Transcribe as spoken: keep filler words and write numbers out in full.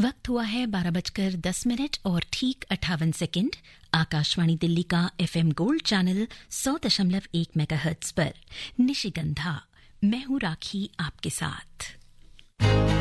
वक्त हुआ है बारह बजकर दस मिनट और ठीक अट्ठावन सेकंड। आकाशवाणी दिल्ली का एफएम गोल्ड चैनल सौ दशमलव एक मेगाहर्ट्ज पर निशिगंधा। मैं हूं राखी आपके साथ।